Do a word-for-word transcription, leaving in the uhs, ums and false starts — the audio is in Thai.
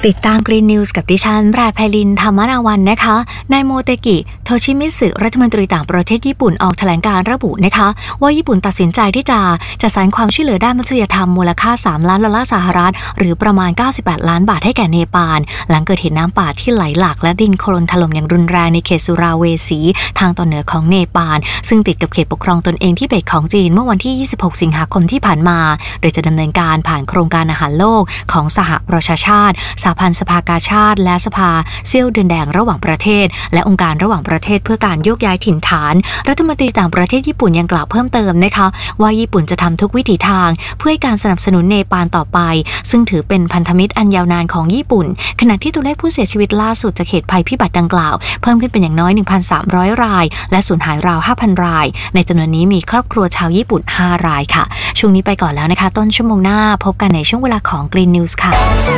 ติดตาม Green News กับดิฉันแพรไพลินธรรมนาวันนะคะนายโมเตกิโทชิมิสึรัฐมนตรีต่างประเทศญี่ปุ่นออกแถลงการระบุนะคะว่าญี่ปุ่นตัดสินใจที่จะจัดสรรความช่วยเหลือด้านมนุษยธรรมมูลค่าสามล้านดอลลาร์สหรัฐหรือประมาณเก้าสิบแปดล้านบาทให้แก่เนปาลหลังเกิดเหตุน้ำป่าที่ไหลหลากและดินโคลนถล่มอย่างรุนแรงในเขตสุราเวสีทางตอนเหนือของเนปาลซึ่งติดกับเขตปกครองตนเองที่เบตของจีนเมื่อวันที่ยี่สิบหกสิงหาคมที่ผ่านมาโดยจะดำเนินการผ่านโครงการอาหารโลกของสหประชาชาติสหพันธ์สภากาชาติและสภาเซี่ยวเดือนแดงระหว่างประเทศและองค์การระหว่างประเทศเพื่อการโยกย้ายถิ่นฐานรัฐมนตรีต่างประเทศญี่ปุ่นยังกล่าวเพิ่มเติมนะคะว่าญี่ปุ่นจะทำทุกวิถีทางเพื่อให้การสนับสนุนเนปาลต่อไปซึ่งถือเป็นพันธมิตรอันยาวนานของญี่ปุ่นขณะที่ตัวเลขผู้เสียชีวิตล่าสุดจากเหตุภัยพิบัติดังกล่าวเพิ่มขึ้นเป็นอย่างน้อย หนึ่งพันสามร้อย รายและสูญหายราว ห้าพัน รายในจำนวนนี้มีครอบครัวชาวญี่ปุ่นห้ารายค่ะช่วงนี้ไปก่อนแล้วนะคะต้นชั่วโมงหน้าพบกันในช่วงเวลาของ Green News ค่ะ